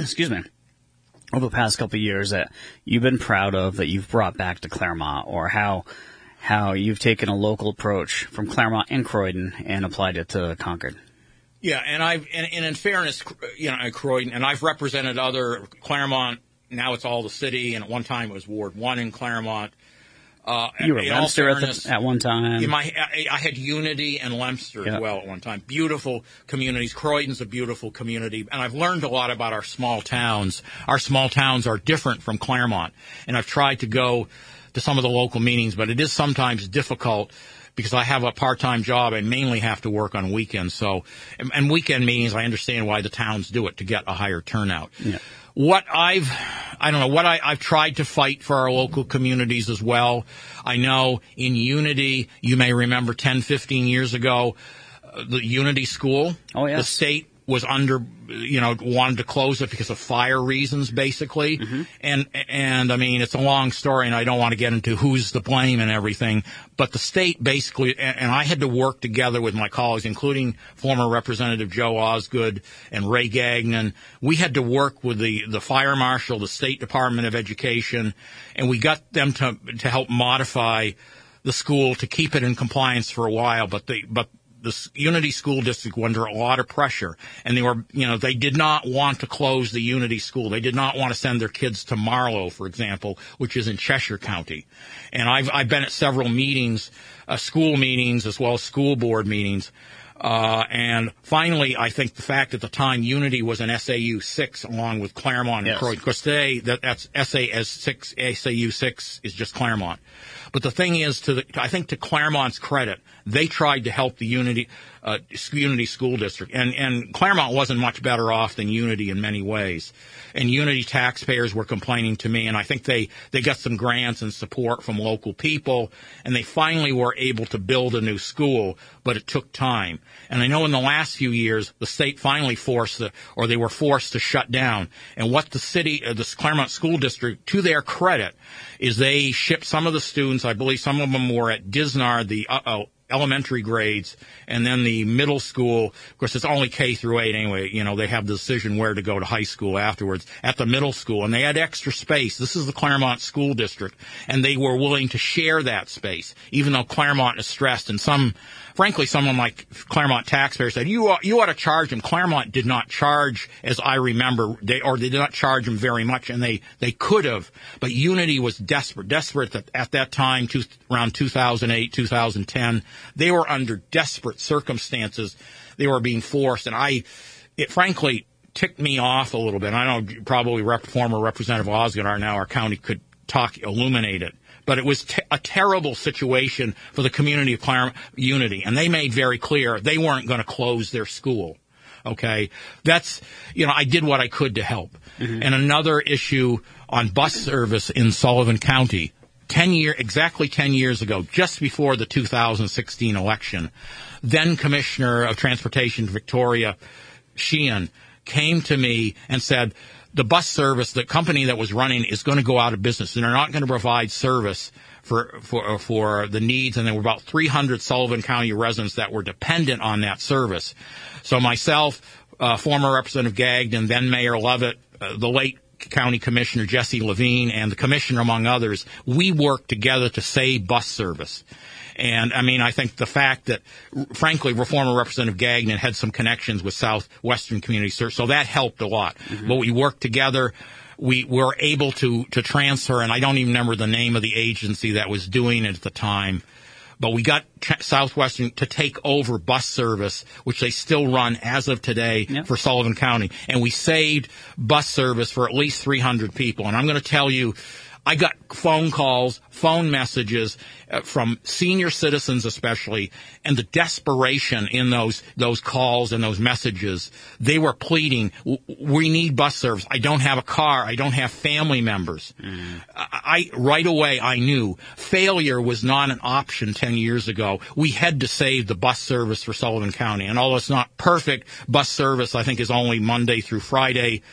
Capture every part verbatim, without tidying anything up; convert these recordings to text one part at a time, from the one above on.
excuse me, over the past couple of years that you've been proud of, that you've brought back to Claremont, or how how you've taken a local approach from Claremont and Croydon and applied it to Concord? Yeah, and I've and, and in fairness, you know, at Croydon, and I've represented other Claremont. Now it's all the city, and at one time it was Ward One in Claremont. Uh, you were Leominster at, the, at one time. My, I, I had Unity and Leominster yep. as well at one time. Beautiful communities. Croydon's a beautiful community. And I've learned a lot about our small towns. Our small towns are different from Claremont. And I've tried to go to some of the local meetings, but it is sometimes difficult because I have a part-time job and mainly have to work on weekends. So, and, and weekend meetings, I understand why the towns do it, to get a higher turnout. Yeah. What I've, I don't know, what I, I've tried to fight for our local communities as well. I know in Unity, you may remember ten, fifteen years ago, uh, the Unity School, oh, yes. the state was under, you know, wanted to close it because of fire reasons, basically. Mm-hmm. And, and I mean, it's a long story, and I don't want to get into who's to blame and everything. But the state basically, and, and I had to work together with my colleagues, including former Representative Joe Osgood and Ray Gagnon. We had to work with the, the fire marshal, the State Department of Education, and we got them to, to help modify the school to keep it in compliance for a while. But the, but, the Unity School District were under a lot of pressure, and they were, you know, they did not want to close the Unity School. They did not want to send their kids to Marlow, for example, which is in Cheshire County. And I've, I've been at several meetings, uh, school meetings, as well as school board meetings. Uh, and finally, I think the fact at the time Unity was an S A U six along with Claremont and yes. Croydon. Because today, that, that's S A S six, S A U six is just Claremont. But the thing is, to the, I think to Claremont's credit, they tried to help the Unity, uh, Unity School District. And, and Claremont wasn't much better off than Unity in many ways. And Unity taxpayers were complaining to me, and I think they, they got some grants and support from local people, and they finally were able to build a new school, but it took time. And I know in the last few years, the state finally forced the, or they were forced to shut down. And what the city, uh, the Claremont School District, to their credit, is they shipped some of the students, I believe some of them were at Disnard, the uh, elementary grades, and then the middle school. Of course, it's only K through eight anyway. You know, they have the decision where to go to high school afterwards at the middle school, and they had extra space. This is the Claremont School District, and they were willing to share that space, even though Claremont is stressed. And some, frankly, someone like Claremont taxpayers said, you ought, you ought to charge them. Claremont did not charge, as I remember, they, or they did not charge them very much, and they, they could have. But Unity was desperate, desperate at, at that time, two, around two thousand eight, two thousand ten. They were under desperate circumstances. They were being forced, and I, it frankly ticked me off a little bit. I know probably rep, former Representative Osgood, our now our county, could talk, illuminate it. But it was te- a terrible situation for the community of Claremont Unity, and they made very clear they weren't going to close their school. Okay, that's, you know, I did what I could to help. Mm-hmm. And another issue on bus service in Sullivan County. Ten year, exactly ten years ago, just before the two thousand sixteen election, then Commissioner of Transportation Victoria Sheehan came to me and said, the bus service, the company that was running, is going to go out of business, and they're not going to provide service for for for the needs. And there were about three hundred Sullivan County residents that were dependent on that service. So myself, uh, former Representative Gagnon, then Mayor Levitt, uh, the late County Commissioner Jesse Levine, and the commissioner, among others, we worked together to save bus service. And, I mean, I think the fact that, frankly, former Representative Gagnon had some connections with Southwestern Community Service, so that helped a lot. Mm-hmm. But we worked together. We were able to, to transfer, and I don't even remember the name of the agency that was doing it at the time, but we got Southwestern to take over bus service, which they still run as of today yep. for Sullivan County. And we saved bus service for at least three hundred people. And I'm going to tell you, I got phone calls, phone messages uh, from senior citizens especially, and the desperation in those those calls and those messages. They were pleading, we need bus service. I don't have a car. I don't have family members. Mm. I, I right away I knew failure was not an option ten years ago. We had to save the bus service for Sullivan County. And although it's not perfect, bus service I think is only Monday through Friday.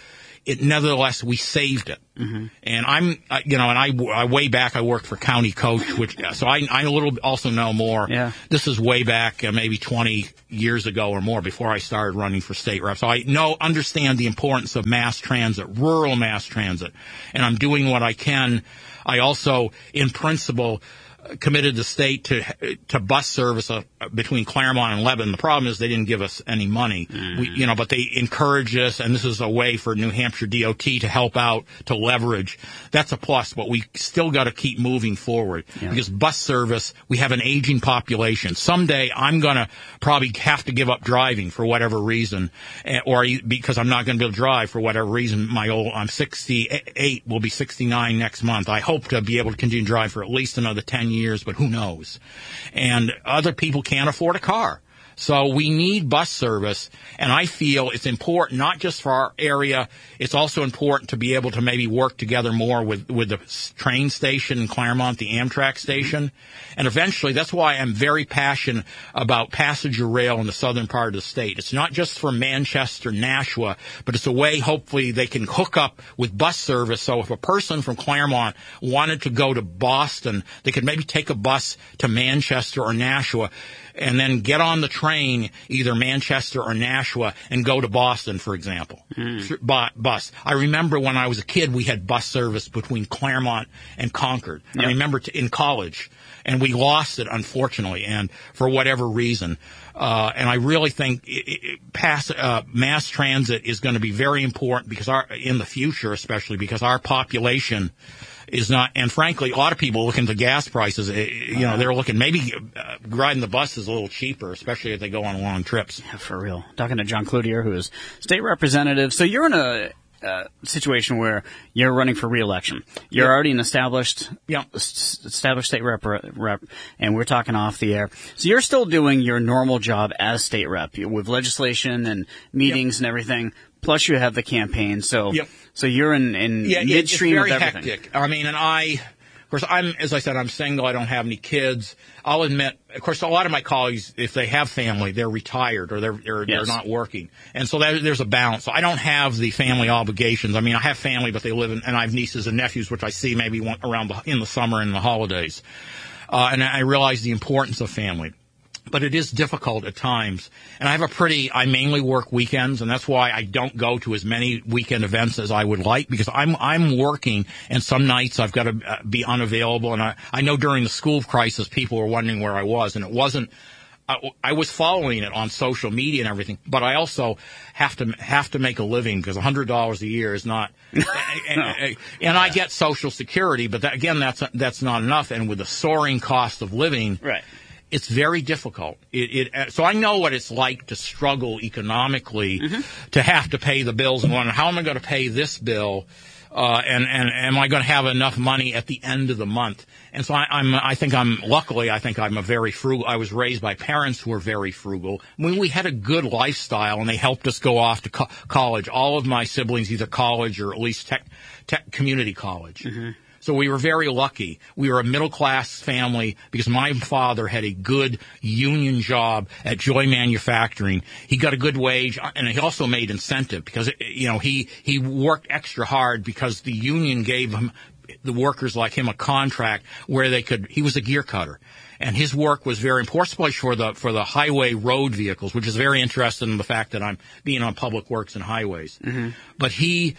it nevertheless, we saved it. Mm-hmm. And I'm, uh, you know, and I, I, way back I worked for County Coach, which, so I, I a little also know more. Yeah. This is way back, uh, maybe twenty years ago or more before I started running for state rep. So I know, understand the importance of mass transit, rural mass transit. And I'm doing what I can. I also, in principle, committed the state to to bus service uh, between Claremont and Lebanon. The problem is they didn't give us any money, mm. we, you know, but they encouraged us, and this is a way for New Hampshire D O T to help out, to leverage. That's a plus, but we still got to keep moving forward yeah. because bus service, we have an aging population. Someday I'm going to probably have to give up driving for whatever reason, or because I'm not going to be able to drive for whatever reason. My old, I'm sixty-eight, will be sixty-nine next month. I hope to be able to continue to drive for at least another ten years. years, but who knows? And other people can't afford a car. So we need bus service, and I feel it's important not just for our area, it's also important to be able to maybe work together more with, with the train station in Claremont, the Amtrak station. And eventually, that's why I'm very passionate about passenger rail in the southern part of the state. It's not just for Manchester, Nashua, but it's a way, hopefully, they can hook up with bus service. So if a person from Claremont wanted to go to Boston, they could maybe take a bus to Manchester or Nashua, and then get on the train, either Manchester or Nashua, and go to Boston, for example. Mm. Bus. I remember when I was a kid, we had bus service between Claremont and Concord. Yep. I remember t- in college, and we lost it, unfortunately, and for whatever reason. Uh, and I really think it, it, pass, uh, mass transit is going to be very important because our, in the future, especially because our population is not, and frankly, a lot of people look into gas prices. You know, they're looking, maybe uh, riding the bus is a little cheaper, especially if they go on long trips. Yeah, for real. Talking to John Cloutier, who is state representative. So you're in a uh, situation where you're running for re-election. You're yep. already an established, yep. established state rep, rep, and we're talking off the air. So you're still doing your normal job as state rep with legislation and meetings yep. and everything. Plus, you have the campaign, so yep. so you're in, in yeah, midstream it's very of everything. Hectic. I mean, and I, of course, I'm as I said, I'm single. I don't have any kids. I'll admit, of course, a lot of my colleagues, if they have family, they're retired or they're they're, yes. they're not working, and so that, there's a balance. So I don't have the family obligations. I mean, I have family, but they live in, and I have nieces and nephews, which I see maybe around the, in the summer and the holidays, uh, and I realize the importance of family. But it is difficult at times. And I have a pretty, I mainly work weekends, and that's why I don't go to as many weekend events as I would like, because I'm, I'm working, and some nights I've got to be unavailable. And I, I know during the school crisis, people were wondering where I was, and it wasn't, I, I was following it on social media and everything, but I also have to, have to make a living, because a hundred dollars a year is not, and, and, and I get Social Security, but that, again, that's, that's not enough. And with the soaring cost of living, right. it's very difficult. It, it, so I know what it's like to struggle economically, mm-hmm. to have to pay the bills and wonder, how am I going to pay this bill? Uh, and, and am I going to have enough money at the end of the month? And so I, I'm, I think I'm, luckily, I think I'm a very frugal, I was raised by parents who were very frugal. I mean, we had a good lifestyle, and they helped us go off to co- college. All of my siblings, either college or at least tech, tech community college. Mm-hmm. So we were very lucky. We were a middle-class family because my father had a good union job at Joy Manufacturing. He got a good wage, and he also made incentive because, you know, he, he worked extra hard because the union gave him, the workers like him, a contract where they could, he was a gear cutter. And his work was very important, especially for the, for the highway road vehicles, which is very interesting in the fact that I'm being on public works and highways. Mm-hmm. But he,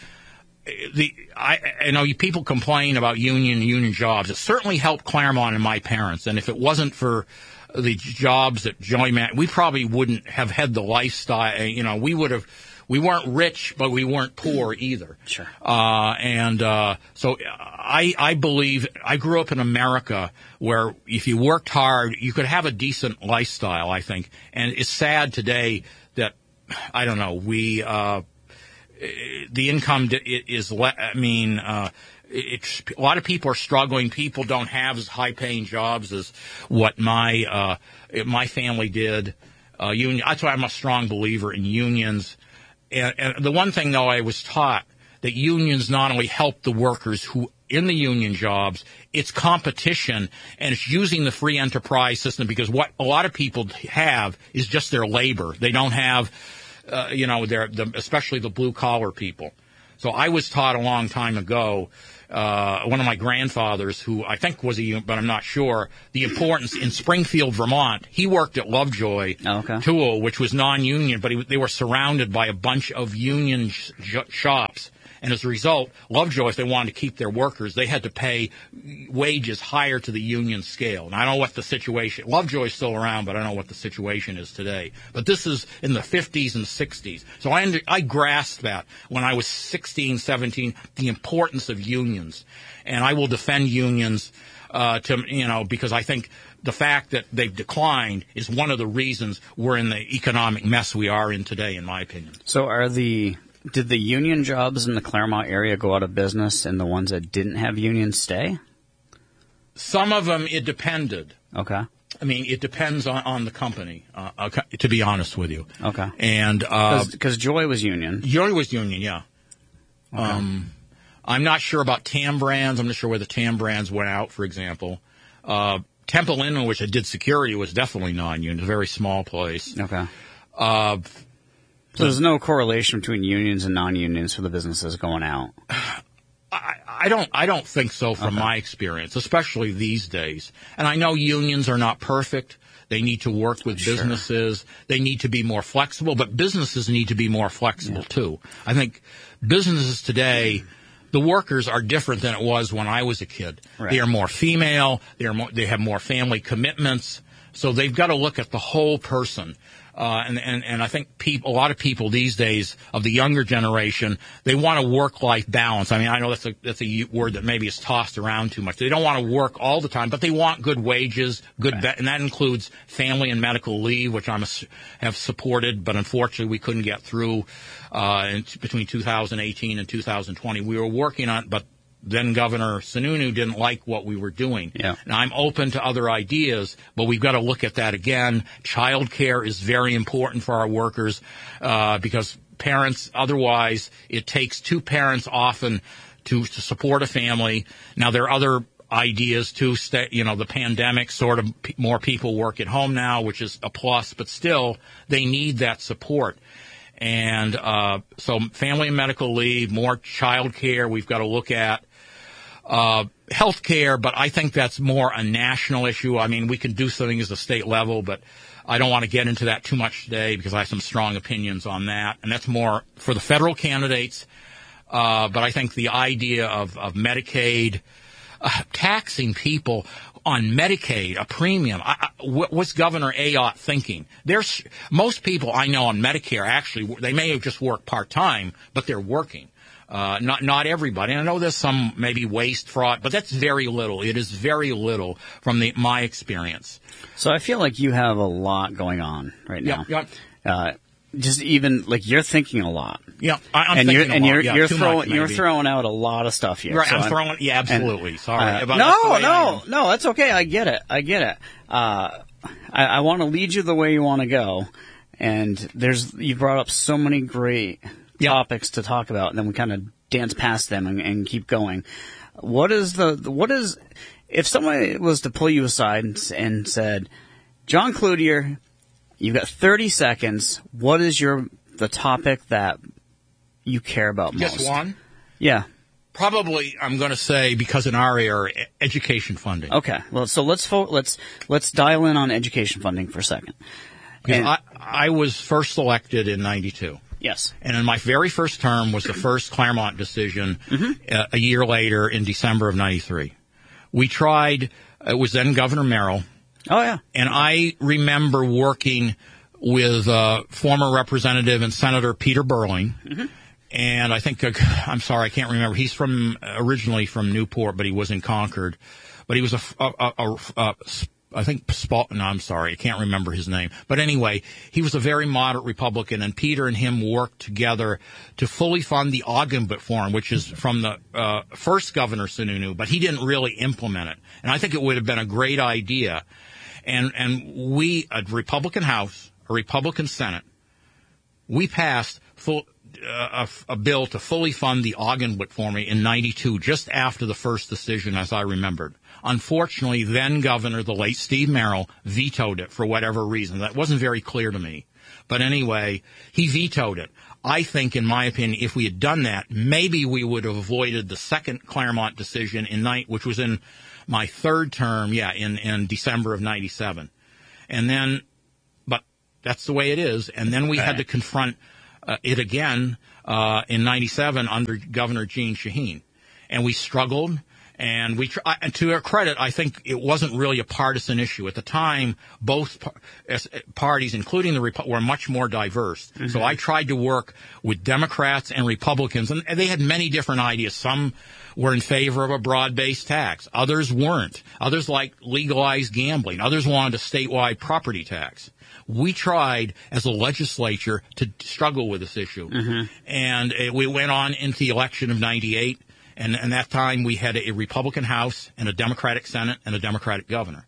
The I, I know you, people complain about union union jobs. It certainly helped Claremont and my parents. And if it wasn't for the jobs at Joy Man, we probably wouldn't have had the lifestyle. You know, we would have. We weren't rich, but we weren't poor either. Sure. Uh, and uh, so I, I believe I grew up in America where if you worked hard, you could have a decent lifestyle. I think, and it's sad today that I don't know we. Uh, The income is, I mean, uh, it's, a lot of people are struggling. People don't have as high-paying jobs as what my uh, my family did. Uh, union. That's why I'm a strong believer in unions. And, and the one thing, though, I was taught that unions not only help the workers who in the union jobs, it's competition, and it's using the free enterprise system, because what a lot of people have is just their labor. They don't have. Uh, you know, they're the, especially the blue collar people. So I was taught a long time ago, uh, one of my grandfathers, who I think was a union, but I'm not sure, the importance in Springfield, Vermont. He worked at Lovejoy Oh, okay. Tool, which was non-union, but he, they were surrounded by a bunch of union sh- shops. And as a result, Lovejoy, if they wanted to keep their workers, they had to pay wages higher to the union scale. And I don't know what the situation, Lovejoy's still around, but I don't know what the situation is today. But this is in the fifties and sixties. So I, under, I grasped that when I was sixteen, seventeen, the importance of unions. And I will defend unions, uh, to, you know, because I think the fact that they've declined is one of the reasons we're in the economic mess we are in today, in my opinion. So are the did the union jobs in the Claremont area go out of business, and the ones that didn't have unions stay? Some of them, it depended. Okay. I mean, it depends on, on the company, uh, okay, to be honest with you. Okay. And because uh, Joy was union. Joy was union, yeah. Okay. Um, I'm not sure about Tam Brands. I'm not sure where the Tam Brands went out, for example. Uh, Temple Inn, which I did security, was definitely non-union. It's a very small place. Okay. Uh, so there's no correlation between unions and non-unions for the businesses going out? I, I don't. I don't think so from Okay. my experience, especially these days. And I know unions are not perfect. They need to work with Sure. businesses. They need to be more flexible, but businesses need to be more flexible Yeah. too. I think businesses today, the workers are different than it was when I was a kid. Right. They are more female. They are more, they have more family commitments. So they've got to look at the whole person. Uh, and, and, and I think people, a lot of people these days of the younger generation, they want a work-life balance. I mean, I know that's a, that's a word that maybe is tossed around too much. They don't want to work all the time, but they want good wages, good, Right. be- and that includes family and medical leave, which I have supported, but unfortunately we couldn't get through, uh, in, between two thousand eighteen and two thousand twenty. We were working on, but then Governor Sununu didn't like what we were doing. Yeah. And I'm open to other ideas, but we've got to look at that again. Child care is very important for our workers, uh, because parents, otherwise, it takes two parents often to, to support a family. Now, there are other ideas too. Stay, you know, the pandemic sort of p- more people work at home now, which is a plus, but still, they need that support. And uh, so family and medical leave, more child care we've got to look at. Uh, health care, but I think that's more a national issue. I mean, we can do something at the state level, but I don't want to get into that too much today because I have some strong opinions on that. And that's more for the federal candidates. Uh, but I think the idea of, of Medicaid, uh, taxing people on Medicaid, a premium. I, I, what's Governor Ayotte thinking? There's most people I know on Medicare actually, they may have just worked part-time, but they're working. Uh, not, not everybody. And I know there's some maybe waste, fraud, but that's very little. It is very little from the, my experience. So I feel like you have a lot going on right now. Yeah, yeah. Uh, just even like you're thinking a lot. Yeah, I, I'm and thinking you're, and a lot. you're, Yeah, you're too throwing much, you're maybe. throwing out a lot of stuff here. Right, So I'm throwing. Yeah, absolutely. and, Sorry. uh, about, that's the no, way I no, am. no. That's okay. I get it. I get it. Uh, I, I want to lead you the way you want to go, and there's you brought up so many great Yeah. topics to talk about, and then we kind of dance past them and, and keep going. What is the what is if somebody was to pull you aside and, and said, John Cloutier, you've got thirty seconds. What is your the topic that you care about most? Just one? Yeah. Probably, I'm going to say, because in our area, education funding. Okay. Well, so let's fo- let's let's dial in on education funding for a second. Because And- I, I was first elected in ninety-two. Yes. And in my very first term was the first Claremont decision Mm-hmm. uh, a year later in December of ninety-three. We tried, it was then Governor Merrill, Oh yeah. and I remember working with uh, former Representative and Senator Peter Burling. Mm-hmm. And I think, uh, I'm sorry, I can't remember. He's from, originally from Newport, but he was in Concord. But he was a, a, a, a, a I think, Spal- no, I'm sorry, I can't remember his name. But anyway, he was a very moderate Republican, and Peter and him worked together to fully fund the Ogden Forum, which is from the uh, first Governor Sununu, but he didn't really implement it. And I think it would have been a great idea. And, and we, a Republican House, a Republican Senate, we passed full, uh, a, a bill to fully fund the Ogden Forum in ninety-two, just after the first decision, as I remembered. Unfortunately, then Governor, the late Steve Merrill, vetoed it for whatever reason. That wasn't very clear to me. But anyway, he vetoed it. I think, in my opinion, if we had done that, maybe we would have avoided the second Claremont decision in night, which was in my third term, yeah, in, in December of ninety-seven. And then, but that's the way it is. And then we okay. had to confront uh, it again uh, in ninety-seven under Governor Jeanne Shaheen. And we struggled. And we, try, and to her credit, I think it wasn't really a partisan issue at the time. Both par- parties, including the Repu- were much more diverse. Mm-hmm. So I tried to work with Democrats and Republicans, and they had many different ideas. Some were in favor of a broad-based tax. Others weren't. Others liked legalized gambling. Others wanted a statewide property tax. We tried, as a legislature, to struggle with this issue, mm-hmm. and it, we went on into the election of ninety-eight. And at that time, we had a Republican House and a Democratic Senate and a Democratic governor.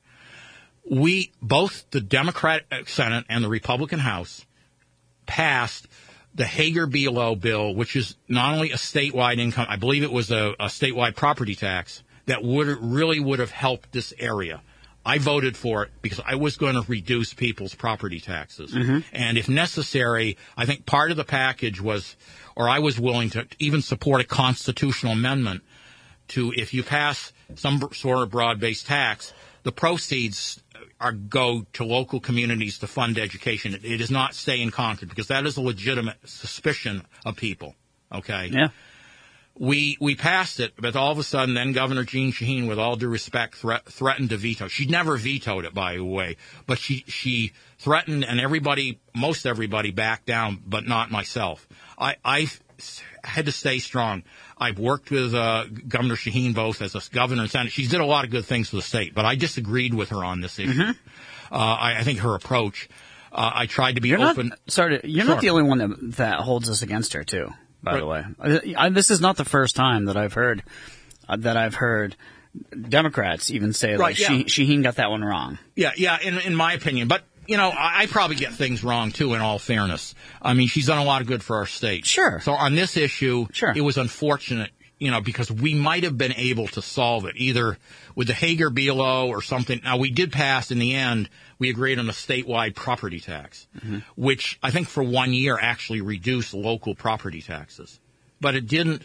We, both the Democratic Senate and the Republican House, passed the Hager-Below bill, which is not only a statewide income, I believe it was a, a statewide property tax, that would really would have helped this area. I voted for it because I was going to reduce people's property taxes. Mm-hmm. And if necessary, I think part of the package was, or I was willing to even support a constitutional amendment to, if you pass some sort of broad-based tax, the proceeds are go to local communities to fund education. It, it does not stay in Concord, because that is a legitimate suspicion of people. Okay? Yeah. We we passed it, but all of a sudden, then Governor Jeanne Shaheen, with all due respect, threat, threatened to veto. She never vetoed it, by the way, but she she threatened, and everybody, most everybody, backed down, but not myself. I I had to stay strong. I've worked with uh, Governor Shaheen both as a governor and senator. She did a lot of good things for the state, but I disagreed with her on this issue. Mm-hmm. Uh, I, I think her approach. Uh, I tried to be you're open. Not, sorry, you're sure. not the only one that, that holds this against her, too. By right. the way, I, I, this is not the first time that I've heard uh, that I've heard Democrats even say right, like yeah. she, Shaheen got that one wrong. Yeah, yeah. In in my opinion, but you know, I, I probably get things wrong too. In all fairness, I mean, she's done a lot of good for our state. Sure. So on this issue, sure. it was unfortunate, you know, because we might have been able to solve it either with the Hager-Below or something. Now, we did pass in the end. We agreed on a statewide property tax, mm-hmm. which I think for one year actually reduced local property taxes. But it didn't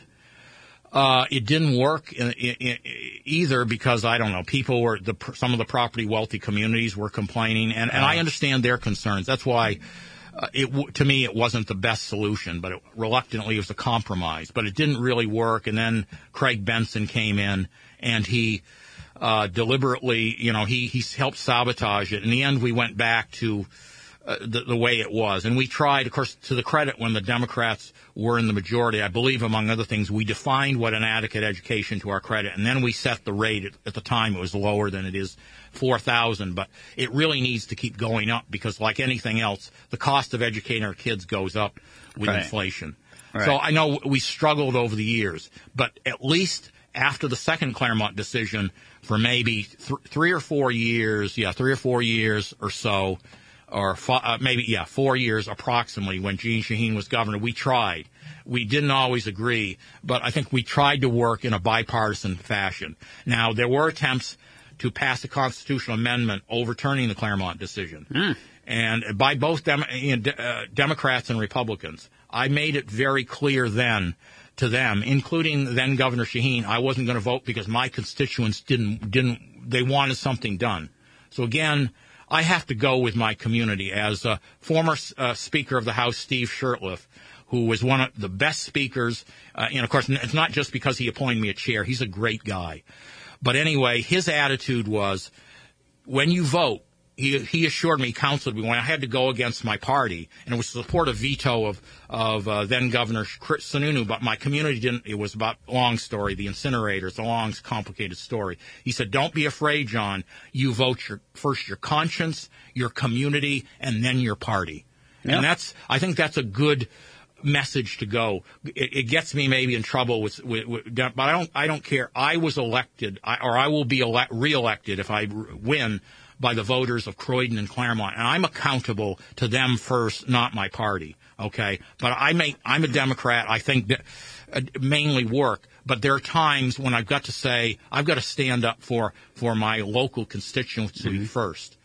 uh, it didn't work in, in, in either because, I don't know, people were, the, some of the property wealthy communities were complaining, and, and I understand their concerns. That's why, uh, it to me, it wasn't the best solution, but it, reluctantly it was a compromise. But it didn't really work, and then Craig Benson came in, and he... Uh, deliberately, you know, he, he helped sabotage it. In the end, we went back to uh, the, the way it was. And we tried, of course, to the credit when the Democrats were in the majority, I believe, among other things, we defined what an adequate education to our credit. And then we set the rate. At, at the time, it was lower than it is, four thousand. But it really needs to keep going up because, like anything else, the cost of educating our kids goes up with right. inflation. Right. So I know we struggled over the years, but at least after the second Claremont decision, for maybe th- three or four years, yeah, three or four years or so, or fo- uh, maybe, yeah, four years approximately when Jeanne Shaheen was governor, we tried. We didn't always agree, but I think we tried to work in a bipartisan fashion. Now, there were attempts to pass a constitutional amendment overturning the Claremont decision, mm. and by both Dem- uh, Democrats and Republicans. I made it very clear then to them, including then Governor Shaheen, I wasn't going to vote because my constituents didn't, didn't, they wanted something done. So again, I have to go with my community. As a former uh, Speaker of the House, Steve Shurtleff, who was one of the best speakers, uh, and of course, it's not just because he appointed me a chair. He's a great guy. But anyway, his attitude was, when you vote, He, he assured me, counseled me when I had to go against my party, and it was to support a veto of, of uh, then Governor Chris Sununu, but my community didn't. It was about a long story, the incinerators, a long, complicated story. He said, don't be afraid, John. You vote your, first your conscience, your community, and then your party. Yep. And that's, I think that's a good message to go. It, it gets me maybe in trouble with, with, with, but I don't, I don't care. I was elected, I, or I will be elect, reelected if I win, by the voters of Croydon and Claremont, and I'm accountable to them first, not my party. Okay, but I make I'm a Democrat. I think that, uh, mainly work, but there are times when I've got to say I've got to stand up for for my local constituency mm-hmm. first.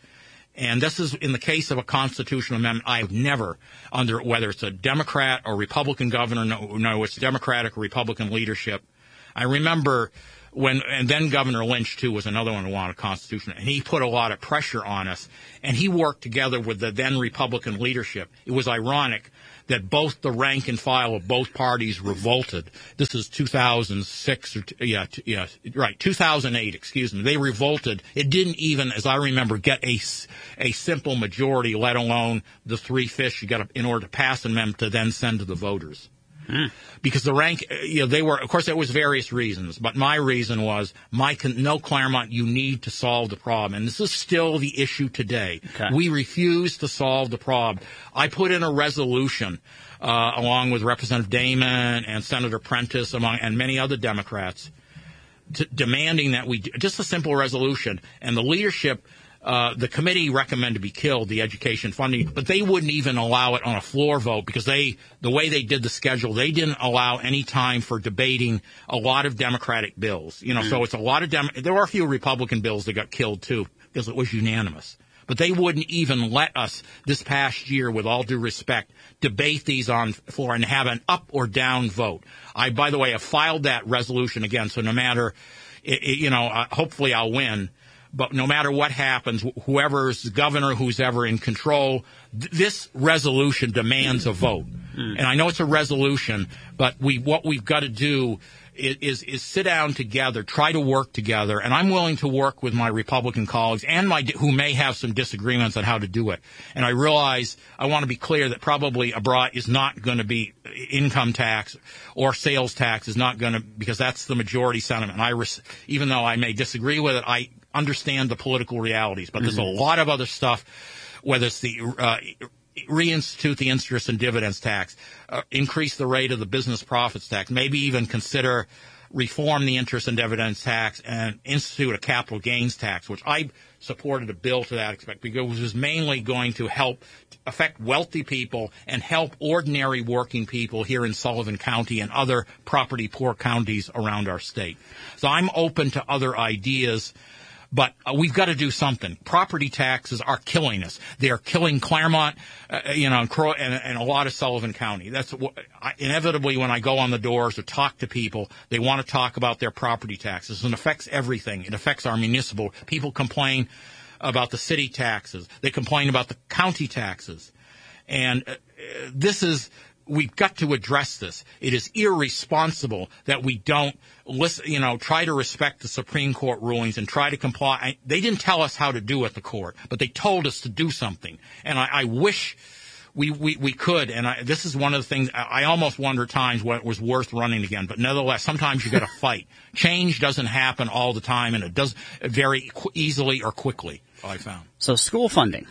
And this is in the case of a constitutional amendment. I have never, under whether it's a Democrat or Republican governor, no, no, it's Democratic or Republican leadership. I remember when, and then Governor Lynch too was another one who wanted a constitution, and he put a lot of pressure on us, and he worked together with the then Republican leadership. It was ironic that both the rank and file of both parties revolted. This is two thousand six or yeah, yeah, right, two thousand eight. Excuse me. They revolted. It didn't even, as I remember, get a a simple majority, let alone the three fifths you got in order to pass an amendment to then send to the voters. Mm. Because the rank, you know, they were, of course, there was various reasons, but my reason was, my, no, Claremont, you need to solve the problem. And this is still the issue today. Okay. We refuse to solve the problem. I put in a resolution, uh, along with Representative Damon and Senator Prentice, among, and many other Democrats, to, demanding that we, just a simple resolution, and the leadership, Uh, the committee recommended to be killed, the education funding, but they wouldn't even allow it on a floor vote because they, the way they did the schedule, they didn't allow any time for debating a lot of Democratic bills. You know, mm. so it's a lot of Dem- there were a few Republican bills that got killed too because it was unanimous. But they wouldn't even let us this past year, with all due respect, debate these on floor and have an up or down vote. I, by the way, have filed that resolution again, so no matter, it, it, you know, uh, hopefully I'll win. But no matter what happens, whoever's the governor, who's ever in control, th- this resolution demands a vote. Mm. And I know it's a resolution, but we what we've got to do is, is is sit down together, try to work together. And I'm willing to work with my Republican colleagues and my who may have some disagreements on how to do it. And I realize I want to be clear that probably abroad is not going to be income tax or sales tax is not going to, because that's the majority sentiment. And I res- even though I may disagree with it, I understand the political realities, but there's mm-hmm. a lot of other stuff, whether it's the uh, reinstitute the interest and dividends tax, uh, increase the rate of the business profits tax, maybe even consider reform the interest and dividends tax and institute a capital gains tax, which I supported a bill to that effect because it was mainly going to help affect wealthy people and help ordinary working people here in Sullivan County and other property poor counties around our state. So I'm open to other ideas. But uh, we've got to do something. Property taxes are killing us. They are killing Claremont, uh, you know, and, Crow- and, and a lot of Sullivan County. That's what, I, inevitably when I go on the doors or talk to people, they want to talk about their property taxes. And it affects everything. It affects our municipal. People complain about the city taxes. They complain about the county taxes. And uh, this is... We've got to address this. It is irresponsible that we don't listen, you know, try to respect the Supreme Court rulings and try to comply. They didn't tell us how to do at the court, but they told us to do something. And I, I wish we, we, we could. And I, this is one of the things I, I almost wonder at times what was worth running again. But nevertheless, sometimes you got to fight. Change doesn't happen all the time, and it does very qu- easily or quickly, I found. So school funding.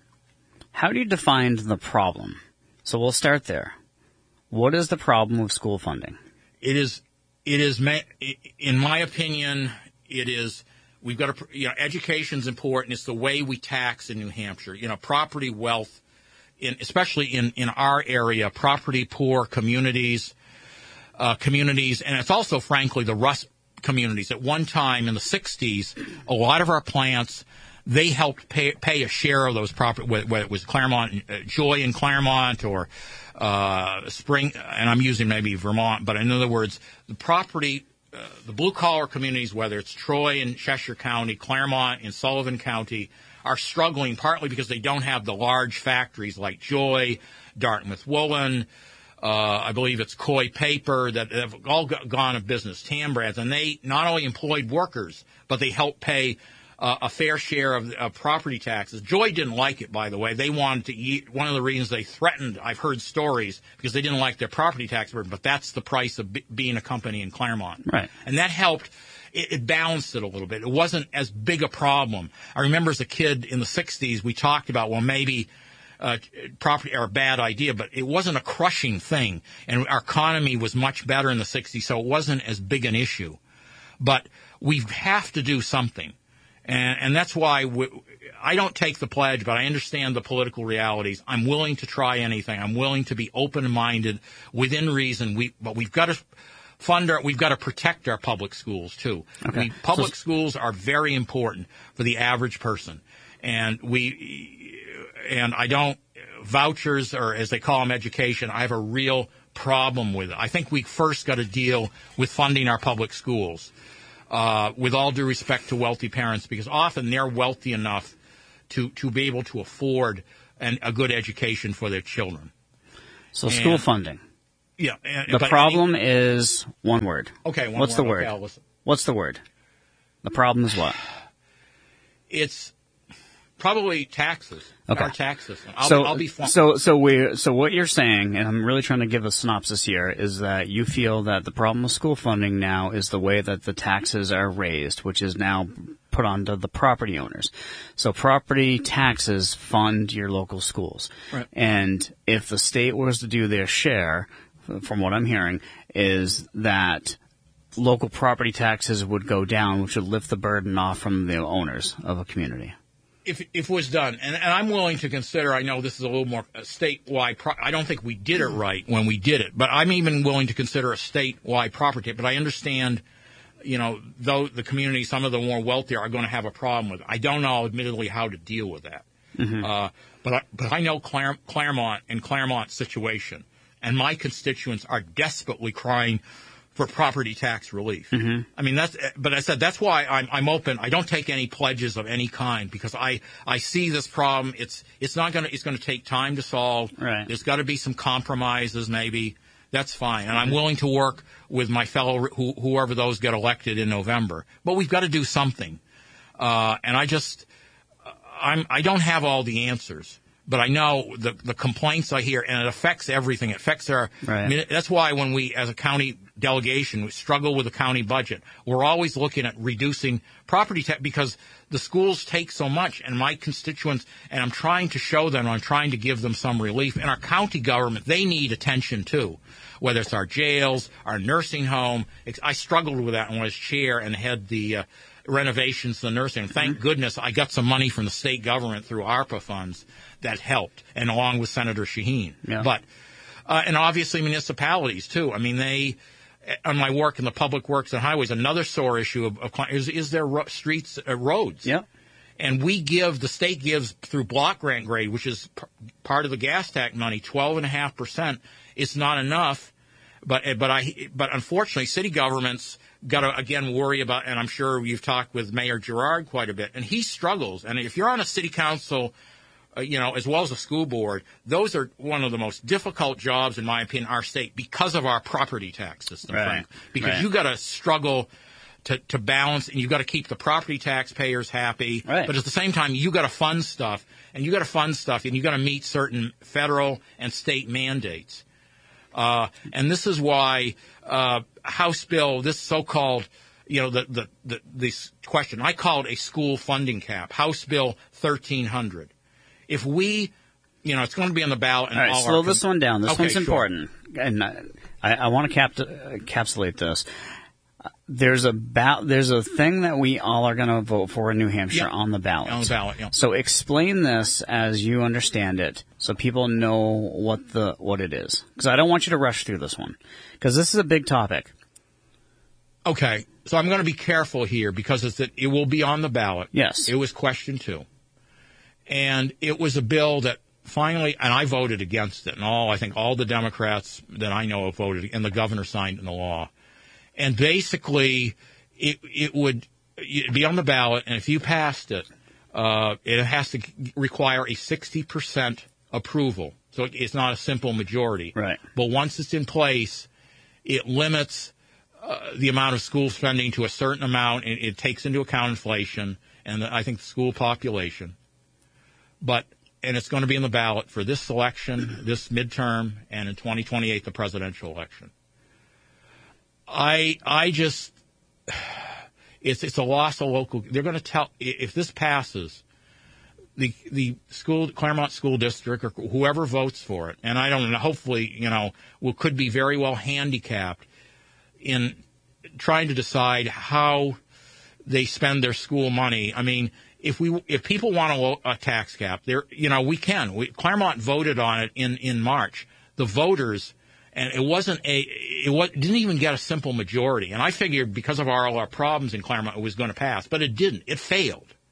How do you define the problem? So we'll start there. What is the problem with school funding? It is, it is, in my opinion, it is, we've got to, you know, education's important. It's the way we tax in New Hampshire. You know, property wealth, in, especially in, in our area, property poor communities, uh, communities, and it's also, frankly, the Rust communities. At one time in the sixties, a lot of our plants, they helped pay, pay a share of those property, whether it was Claremont, uh, Joy in Claremont or uh Spring, and I'm using maybe Vermont, but in other words, the property, uh, the blue-collar communities, whether it's Troy in Cheshire County, Claremont in Sullivan County, are struggling partly because they don't have the large factories like Joy, Dartmouth Woolen, uh, I believe it's Coy Paper, that have all got, gone out of business, Tambrands, and they not only employed workers, but they helped pay Uh, a fair share of uh, property taxes. Joy didn't like it, by the way. They wanted to eat. One of the reasons they threatened, I've heard stories, because they didn't like their property tax burden, but that's the price of b- being a company in Claremont. Right. And that helped. It, it balanced it a little bit. It wasn't as big a problem. I remember as a kid in the sixties, we talked about, well, maybe uh, property are a bad idea, but it wasn't a crushing thing. And our economy was much better in the sixties, so it wasn't as big an issue. But we have to do something. And, and that's why we, I don't take the pledge, but I understand the political realities. I'm willing to try anything. I'm willing to be open-minded within reason. We, but we've got to fund our, we've got to protect our public schools too. Okay. We, public so, schools are very important for the average person. And we, and I don't, vouchers, or as they call them, education, I have a real problem with it. I think we first got to deal with funding our public schools, uh, with all due respect to wealthy parents, because often they're wealthy enough to, to be able to afford an, a good education for their children. So and, school funding. Yeah. And, the problem any, is one word. Okay. One What's word. the word? Okay, I'll listen. What's the word? The problem is what? It's probably taxes. Okay. Our tax system. I'll, so, I'll be fun- so, so we, so what you're saying, and I'm really trying to give a synopsis here, is that you feel that the problem with school funding now is the way that the taxes are raised, which is now put onto the property owners. So property taxes fund your local schools. Right. And if the state was to do their share, from what I'm hearing, is that local property taxes would go down, which would lift the burden off from the owners of a community. If if it was done, and, and I'm willing to consider, I know this is a little more a statewide, pro- I don't think we did it right when we did it, but I'm even willing to consider a statewide property. But I understand, you know, though the community, some of the more wealthier, are going to have a problem with it. I don't know, admittedly, how to deal with that. Mm-hmm. Uh, but I, but I know Clare, Claremont and Claremont's situation, and my constituents are desperately crying for property tax relief. Mm-hmm. I mean, that's, but I said, that's why I'm, I'm open. I don't take any pledges of any kind, because I, I see this problem. It's, it's not going to, it's going to take time to solve. Right. There's got to be some compromises, maybe. That's fine. And I'm willing to work with my fellow, who, whoever those get elected in November. But we've got to do something. Uh, and I just, I'm, I don't have all the answers. But I know the the complaints I hear, and it affects everything. It affects our. Right. I mean, that's why when we, as a county delegation, we struggle with the county budget. We're always looking at reducing property tax, because the schools take so much, and my constituents, and I'm trying to show them, I'm trying to give them some relief. And our county government, they need attention too, whether it's our jails, our nursing home. I struggled with that when I was chair and had the uh, renovations to the nursing. Thank mm-hmm. goodness I got some money from the state government through ARPA funds that helped, and along with Senator Shaheen. Yeah. But, uh, and obviously municipalities too. I mean, they, on my work in the public works and highways, another sore issue of, of is, is there ro- streets, uh, roads. Yeah. And we give, the state gives through block grant grade, which is p- part of the gas tax money, twelve and a half percent. It's not enough. But, but I, but unfortunately, city governments got to, again, worry about, and I'm sure you've talked with Mayor Gerard quite a bit, and he struggles. And if you're on a city council, Uh, you know, as well as a school board, those are one of the most difficult jobs, in my opinion, in our state, because of our property tax system, right. Frank. Because right. you got to struggle to, to balance, and you got to keep the property taxpayers happy. Right. But at the same time, you got to fund stuff, and you got to fund stuff, and you got to meet certain federal and state mandates. Uh, and this is why uh, House Bill, this so-called, you know, the, the the this question, I call it a school funding cap, House Bill thirteen hundred. If we, you know, it's going to be on the ballot. And all right, all slow our this one down. This okay, one's sure. important, and I, I want to cap- encapsulate this. There's a ba- There's a thing that we all are going to vote for in New Hampshire yeah. on the ballot. On the ballot, yeah. So explain this as you understand it, so people know what the what it is. Because I don't want you to rush through this one, because this is a big topic. Okay, so I'm going to be careful here, because it's that it will be on the ballot. Yes, it was question two. And it was a bill that finally, and I voted against it, and all, I think all the Democrats that I know have voted, and the governor signed into law. And basically, it it would be on the ballot, and if you passed it, uh, it has to require a sixty percent approval. So it's not a simple majority. Right. But once it's in place, it limits uh, the amount of school spending to a certain amount, and it takes into account inflation and the, I think the school population. But, and it's going to be in the ballot for this election, this midterm, and in twenty twenty-eight, the presidential election. I, I just, it's, it's a loss of local, they're going to tell, if this passes, the, the school, Claremont School District, or whoever votes for it, and I don't know, hopefully, you know, will, could be very well handicapped in trying to decide how they spend their school money. I mean, If we, if people want a, a tax cap, there, you know, we can. We, Claremont voted on it in, in March. The voters, and it wasn't a, it was, didn't even get a simple majority. And I figured because of all our problems in Claremont, it was going to pass, but it didn't. It failed.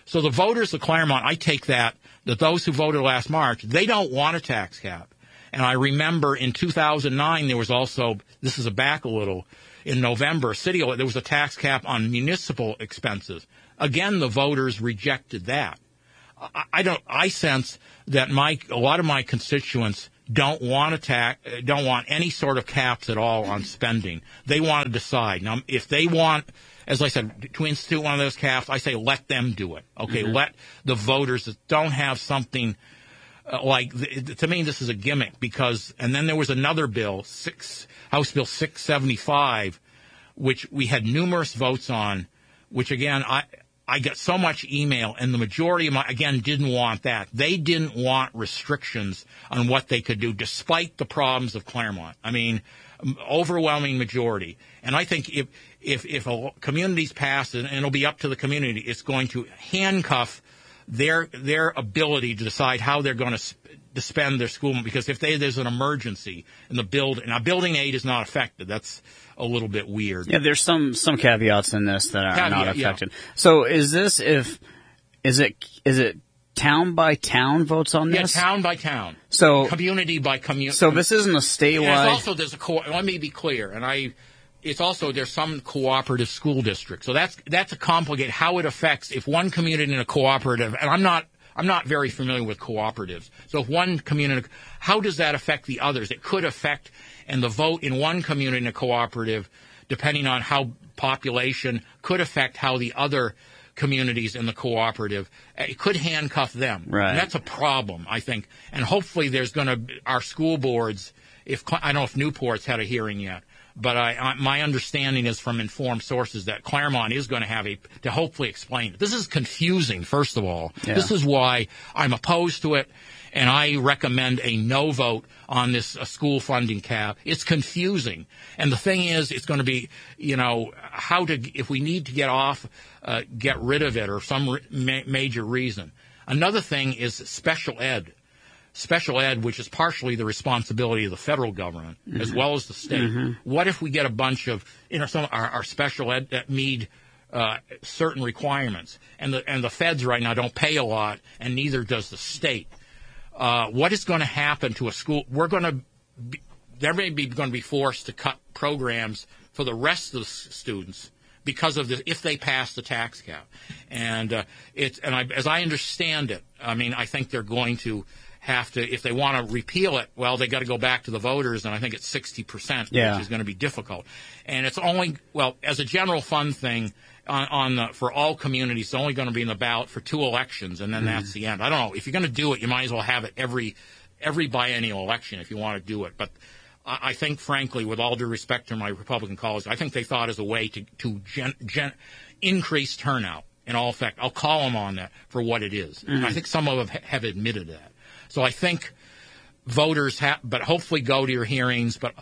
So the voters of Claremont, I take that, that those who voted last March, they don't want a tax cap. And I remember in two thousand nine, there was also, this is a back a little, in November, city, there was a tax cap on municipal expenses. Again, the voters rejected that. I, I don't, I sense that my, a lot of my constituents don't want a tax, don't want any sort of caps at all on spending. They want to decide. Now, if they want, as I said, to institute one of those caps, I say let them do it. Okay, mm-hmm. Let the voters that don't have something uh, like, to me, this is a gimmick because, and then there was another bill, six, House Bill six seventy-five, which we had numerous votes on, which again, I, I got so much email, and the majority of my, again, didn't want that. They didn't want restrictions on what they could do, despite the problems of Claremont. I mean, overwhelming majority. And I think if if if a community's passed, and it'll be up to the community, it's going to handcuff their their ability to decide how they're going to sp- to spend their school. Because if they, there's an emergency in the building, now building aid is not affected. That's a little bit weird. Yeah, there's some some caveats in this that are Caveat, not affected. Yeah. So is this if is it is it town by town votes on this? Yeah, town by town. So community by community. So this isn't a statewide. And also there's a co- let me be clear, and I it's also there's some cooperative school districts. So that's that's a complicated how it affects if one community in a cooperative, and I'm not I'm not very familiar with cooperatives. So if one community, how does that affect the others? It could affect, and the vote in one community in a cooperative, depending on how population, could affect how the other communities in the cooperative, it could handcuff them. Right. And that's a problem, I think. And hopefully there's going to, our school boards, if I don't know if Newport's had a hearing yet, but I, I, my understanding is from informed sources that Claremont is going to have a, to hopefully explain it. This is confusing, first of all. Yeah. This is why I'm opposed to it, and I recommend a no vote on this uh, school funding cap. It's confusing. And the thing is, it's going to be, you know, how to, if we need to get off, uh, get rid of it or some re- ma- major reason. Another thing is special ed. Special ed, which is partially the responsibility of the federal government mm-hmm. as well as the state. Mm-hmm. What if we get a bunch of, you know, some our, our special ed that meet uh, certain requirements, and the and the feds right now don't pay a lot, and neither does the state. Uh, what is going to happen to a school? We're going to, be, they're maybe going to be forced to cut programs for the rest of the s- students because of the, if they pass the tax cap, and uh, it's and I, as I understand it, I mean, I think they're going to have to, if they want to repeal it, well, they got to go back to the voters, and I think it's sixty percent, yeah. which is going to be difficult. And it's only, well, as a general fund thing, on, on the, for all communities, it's only going to be in the ballot for two elections, and then mm. that's the end. I don't know. If you're going to do it, you might as well have it every every biennial election if you want to do it. But I, I think, frankly, with all due respect to my Republican colleagues, I think they thought as a way to, to gen, gen, increase turnout. In all fact, I'll call them on that for what it is. Mm. And I think some of them have admitted that. So I think voters have, but hopefully go to your hearings. But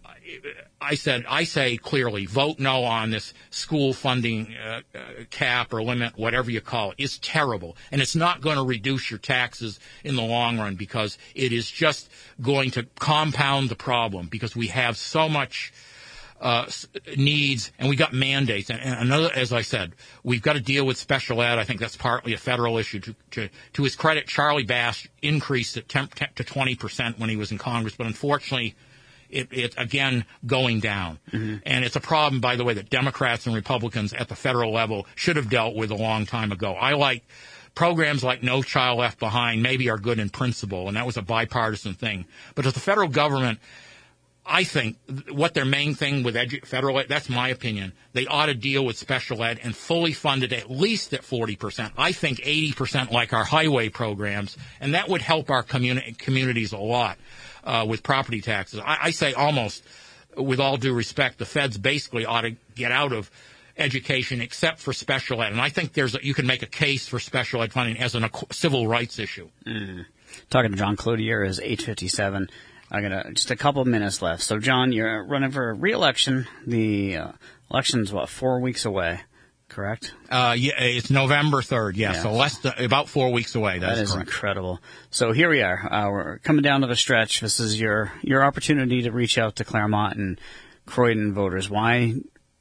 I said, I say clearly, vote no on this school funding uh, uh, cap or limit, whatever you call it. It's terrible. And it's not going to reduce your taxes in the long run because it is just going to compound the problem because we have so much Uh, needs, and we got mandates. And, and another, as I said, we've got to deal with special ed. I think that's partly a federal issue. To, to, to his credit, Charlie Bass increased it ten, ten to twenty percent when he was in Congress, but unfortunately, it, it's again going down. Mm-hmm. And it's a problem, by the way, that Democrats and Republicans at the federal level should have dealt with a long time ago. I like programs like No Child Left Behind, maybe are good in principle, and that was a bipartisan thing. But if the federal government, I think what their main thing with edu- federal ed, that's my opinion, they ought to deal with special ed and fully fund it at least at forty percent. I think eighty percent like our highway programs, and that would help our communi- communities a lot uh, with property taxes. I, I say almost, with all due respect, the feds basically ought to get out of education except for special ed. And I think there's a, you can make a case for special ed funding as a civil rights issue. Mm. Talking to John Cloutier is eight fifty-seven. I got a, just a couple of minutes left. So, John, you're running for re-election. The uh, election's, what, four weeks away, correct? Uh, yeah, it's November third, yeah, yeah. So less than, about four weeks away. That's that is correct. Incredible. So here we are. Uh, we're coming down to the stretch. This is your, your opportunity to reach out to Claremont and Croydon voters. Why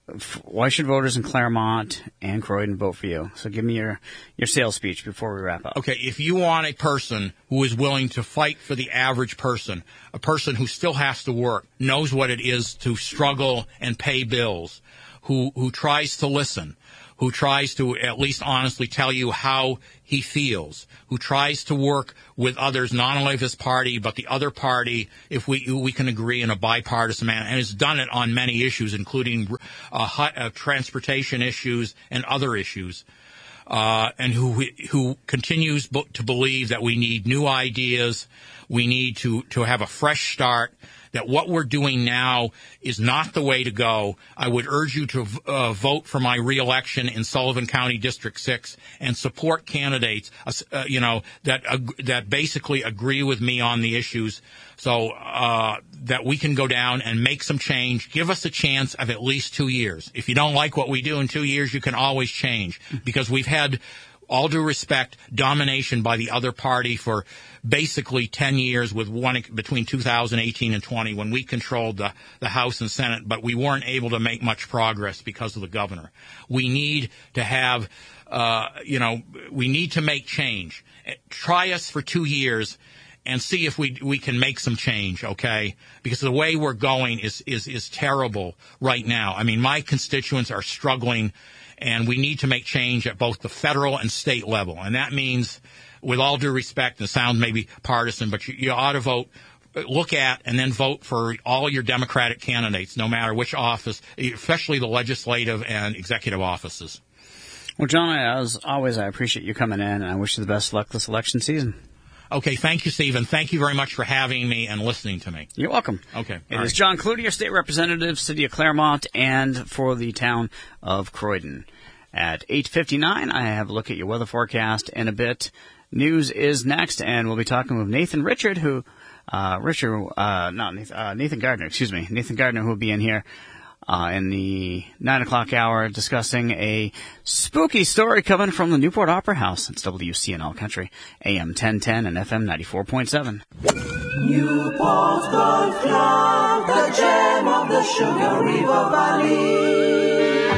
f- why should voters in Claremont and Croydon vote for you? So give me your, your sales speech before we wrap up. Okay, if you want a person who is willing to fight for the average person, a person who still has to work, knows what it is to struggle and pay bills, who who tries to listen, who tries to at least honestly tell you how he feels, who tries to work with others, not only of his party, but the other party, if we we can agree in a bipartisan manner, and has done it on many issues, including uh, high, uh, transportation issues and other issues, uh, and who who continues to believe that we need new ideas, we need to, to have a fresh start, that what we're doing now is not the way to go. I would urge you to uh, vote for my reelection in Sullivan County District six and support candidates, uh, you know, that uh, that basically agree with me on the issues, so uh, that we can go down and make some change. Give us a chance of at least two years. If you don't like what we do in two years, you can always change, because we've had, all due respect, domination by the other party for basically ten years, with one between two thousand eighteen and twenty when we controlled the, the House and Senate, but we weren't able to make much progress because of the governor. We need to have, uh, you know, we need to make change. Try us for two years and see if we we can make some change, okay? Because the way we're going is is is terrible right now. I mean, my constituents are struggling, and we need to make change at both the federal and state level. And that means, with all due respect, and it sounds maybe partisan, but you, you ought to vote, look at and then vote for all your Democratic candidates, no matter which office, especially the legislative and executive offices. Well, John, as always, I appreciate you coming in, and I wish you the best luck this election season. Okay, thank you, Stephen. Thank you very much for having me and listening to me. You're welcome. Okay. It right. is John Cloutier, State Representative, City of Claremont, and for the town of Croydon. At eight fifty-nine, I have a look at your weather forecast in a bit. News is next, and we'll be talking with Nathan Richard, who, uh, Richard, uh, not Nathan, uh, Nathan Gardner, excuse me, Nathan Gardner, who will be in here, uh, in the nine o'clock hour discussing a spooky story coming from the Newport Opera House. It's W C N L Country, A M ten ten and F M ninety-four point seven. Newport Golf Club, the gem of the Sugar River Valley.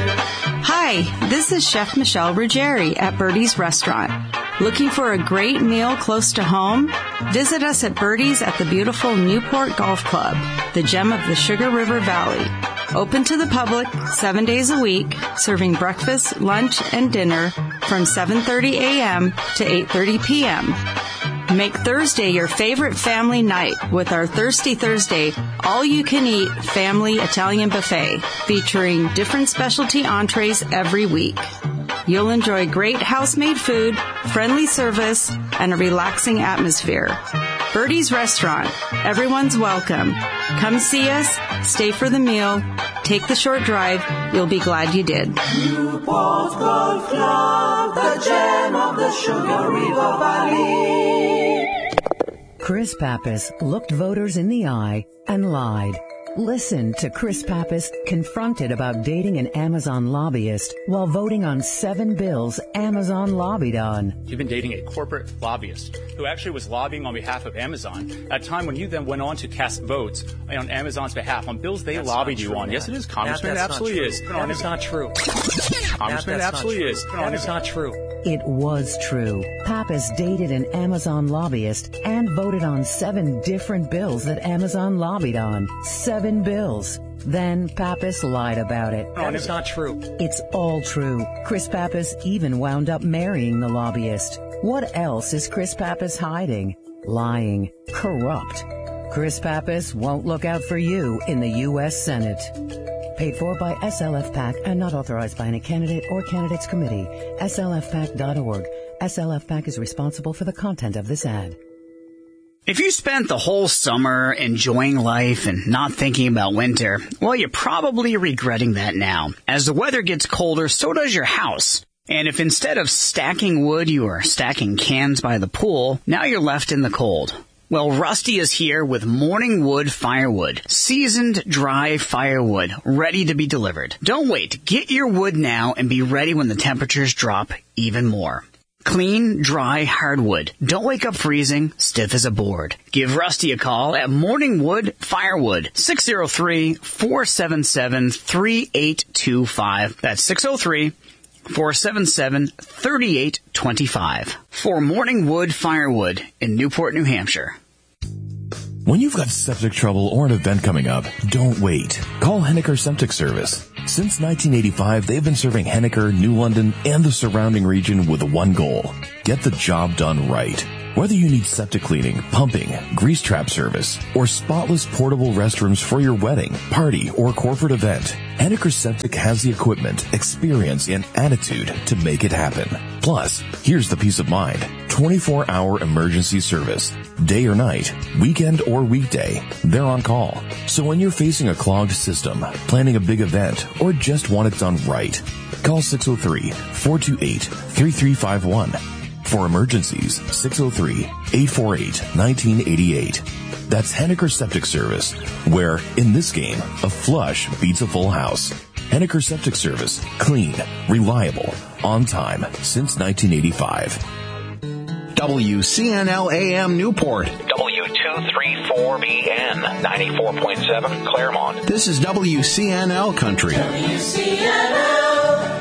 Hi, this is Chef Michelle Ruggieri at Birdie's Restaurant. Looking for a great meal close to home? Visit us at Birdie's at the beautiful Newport Golf Club, the gem of the Sugar River Valley. Open to the public seven days a week, serving breakfast, lunch, and dinner from seven thirty a.m. to eight thirty p.m. Make Thursday your favorite family night with our Thirsty Thursday all-you-can-eat family Italian buffet featuring different specialty entrees every week. You'll enjoy great house-made food, friendly service, and a relaxing atmosphere. Birdie's Restaurant. Everyone's welcome. Come see us, stay for the meal, take the short drive. You'll be glad you did. Newport Golf Club, the gem of the Sugar River Valley. Chris Pappas looked voters in the eye and lied. Listen to Chris Pappas confronted about dating an Amazon lobbyist while voting on seven bills Amazon lobbied on. You've been dating a corporate lobbyist who actually was lobbying on behalf of Amazon at a time when you then went on to cast votes on Amazon's behalf on bills they that's lobbied you on. Matt. Yes, it is, Congressman. Matt, it absolutely is. That is not true. Congressman, it absolutely is. That is not true. It was true. Pappas dated an Amazon lobbyist and voted on seven different bills that Amazon lobbied on. Seven bills. Then Pappas lied about it. That is not true. It's all true. Chris Pappas even wound up marrying the lobbyist. What else is Chris Pappas hiding? Lying. Corrupt. Chris Pappas won't look out for you in the U S Senate. Paid for by S L F PAC and not authorized by any candidate or candidates committee. S L F PAC dot org. S L F PAC is responsible for the content of this ad. If you spent the whole summer enjoying life and not thinking about winter, well, you're probably regretting that now. As the weather gets colder, so does your house. And if instead of stacking wood, you are stacking cans by the pool, now you're left in the cold. Well, Rusty is here with Morning Wood Firewood. Seasoned, dry firewood, ready to be delivered. Don't wait. Get your wood now and be ready when the temperatures drop even more. Clean, dry hardwood. Don't wake up freezing, stiff as a board. Give Rusty a call at Morningwood Firewood. six oh three, four seven seven, three eight two five. That's six oh three, four seven seven, three eight two five. For Morningwood Firewood in Newport, New Hampshire. When you've got septic trouble or an event coming up, don't wait. Call Henniker Septic Service. Since nineteen eighty-five, they've been serving Henniker, New London, and the surrounding region with one goal. Get the job done right. Whether you need septic cleaning, pumping, grease trap service, or spotless portable restrooms for your wedding, party, or corporate event, Henniker Septic has the equipment, experience, and attitude to make it happen. Plus, here's the peace of mind. twenty-four hour emergency service. Day or night, weekend or weekday, they're on call. So when you're facing a clogged system, planning a big event, or just want it done right, call six oh three, four two eight, three three five one. For emergencies, six oh three, eight four eight, one nine eight eight. That's Henniker Septic Service, where, in this game, a flush beats a full house. Henniker Septic Service. Clean, reliable, on time, since nineteen eighty-five. W C N L A M Newport. W two three four B N, ninety-four point seven Claremont. This is W C N L Country. W C N L.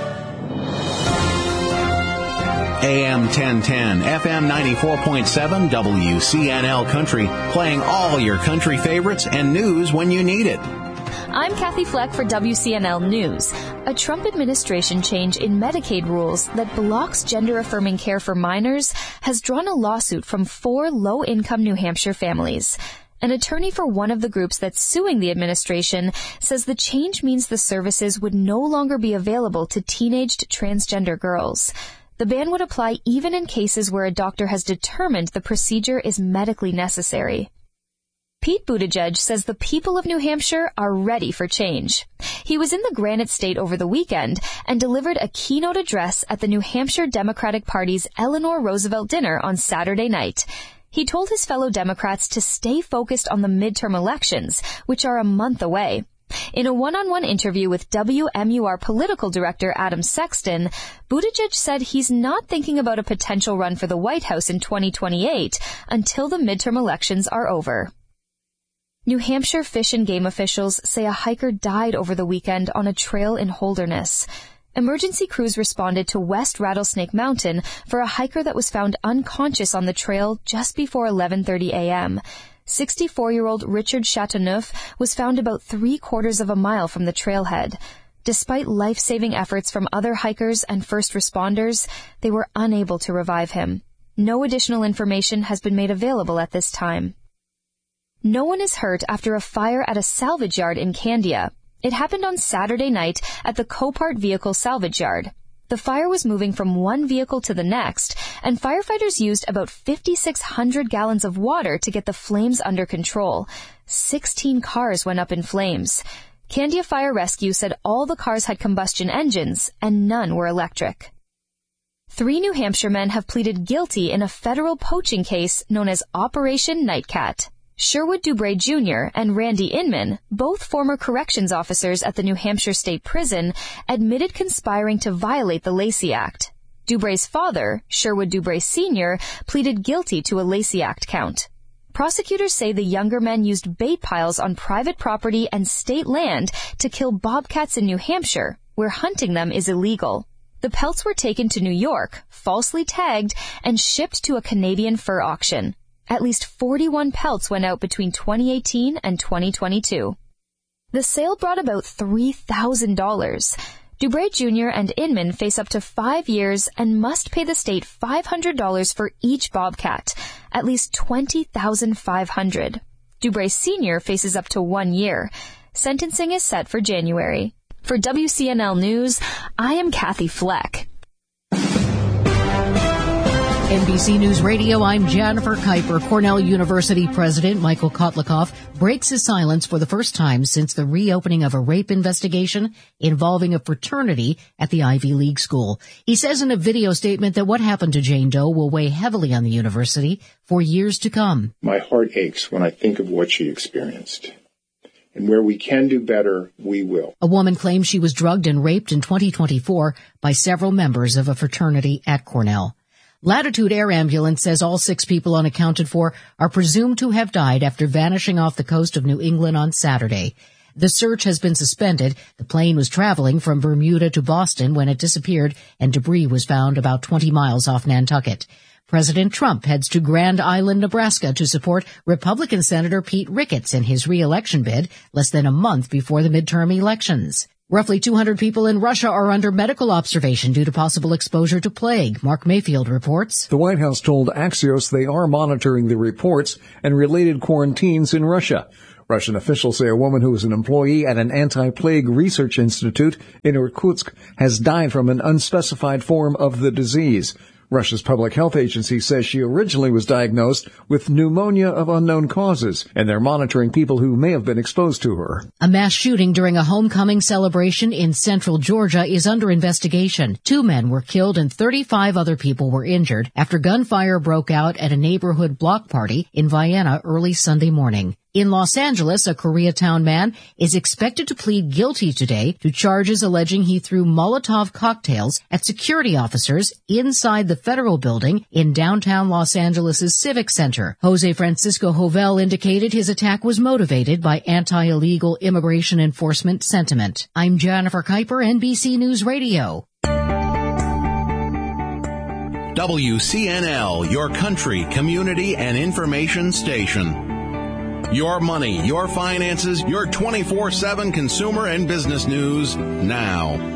A M ten ten, F M ninety-four point seven, W C N L Country, playing all your country favorites and news when you need it. I'm Kathy Fleck for W C N L News. A Trump administration change in Medicaid rules that blocks gender-affirming care for minors has drawn a lawsuit from four low-income New Hampshire families. An attorney for one of the groups that's suing the administration says the change means the services would no longer be available to teenaged transgender girls. The ban would apply even in cases where a doctor has determined the procedure is medically necessary. Pete Buttigieg says the people of New Hampshire are ready for change. He was in the Granite State over the weekend and delivered a keynote address at the New Hampshire Democratic Party's Eleanor Roosevelt dinner on Saturday night. He told his fellow Democrats to stay focused on the midterm elections, which are a month away. In a one-on-one interview with W M U R political director Adam Sexton, Buttigieg said he's not thinking about a potential run for the White House in twenty twenty-eight until the midterm elections are over. New Hampshire Fish and Game officials say a hiker died over the weekend on a trail in Holderness. Emergency crews responded to West Rattlesnake Mountain for a hiker that was found unconscious on the trail just before eleven thirty a.m. sixty-four-year-old Richard Chateauneuf was found about three-quarters of a mile from the trailhead. Despite life-saving efforts from other hikers and first responders, they were unable to revive him. No additional information has been made available at this time. No one is hurt after a fire at a salvage yard in Candia. It happened on Saturday night at the Copart Vehicle Salvage Yard. The fire was moving from one vehicle to the next, and firefighters used about fifty-six hundred gallons of water to get the flames under control. Sixteen cars went up in flames. Candia Fire Rescue said all the cars had combustion engines, and none were electric. Three New Hampshire men have pleaded guilty in a federal poaching case known as Operation Nightcat. Sherwood Dubray Junior and Randy Inman, both former corrections officers at the New Hampshire State Prison, admitted conspiring to violate the Lacey Act. Dubray's father, Sherwood Dubray Senior, pleaded guilty to a Lacey Act count. Prosecutors say the younger men used bait piles on private property and state land to kill bobcats in New Hampshire, where hunting them is illegal. The pelts were taken to New York, falsely tagged, and shipped to a Canadian fur auction. At least forty-one pelts went out between twenty eighteen and twenty twenty-two. The sale brought about three thousand dollars. Dubray Junior and Inman face up to five years and must pay the state five hundred dollars for each bobcat, at least twenty thousand five hundred dollars. Dubray Senior faces up to one year. Sentencing is set for January. For W C N L News, I am Kathy Fleck. N B C News Radio, I'm Jennifer Kuiper. Cornell University President Michael Kotlikoff breaks his silence for the first time since the reopening of a rape investigation involving a fraternity at the Ivy League school. He says in a video statement that what happened to Jane Doe will weigh heavily on the university for years to come. My heart aches when I think of what she experienced. And where we can do better, we will. A woman claims she was drugged and raped in twenty twenty-four by several members of a fraternity at Cornell. Latitude Air Ambulance says all six people unaccounted for are presumed to have died after vanishing off the coast of New England on Saturday. The search has been suspended. The plane was traveling from Bermuda to Boston when it disappeared, and debris was found about twenty miles off Nantucket. President Trump heads to Grand Island, Nebraska to support Republican Senator Pete Ricketts in his re-election bid less than a month before the midterm elections. Roughly two hundred people in Russia are under medical observation due to possible exposure to plague. Mark Mayfield reports. The White House told Axios they are monitoring the reports and related quarantines in Russia. Russian officials say a woman who was an employee at an anti-plague research institute in Irkutsk has died from an unspecified form of the disease. Russia's public health agency says she originally was diagnosed with pneumonia of unknown causes, and they're monitoring people who may have been exposed to her. A mass shooting during a homecoming celebration in central Georgia is under investigation. Two men were killed and thirty-five other people were injured after gunfire broke out at a neighborhood block party in Vienna early Sunday morning. In Los Angeles, a Koreatown man is expected to plead guilty today to charges alleging he threw Molotov cocktails at security officers inside the federal building in downtown Los Angeles' Civic Center. Jose Francisco Jovel indicated his attack was motivated by anti-illegal immigration enforcement sentiment. I'm Jennifer Kuiper, N B C News Radio. W C N L, your country, community, and information station. Your money, your finances, your twenty-four seven consumer and business news now.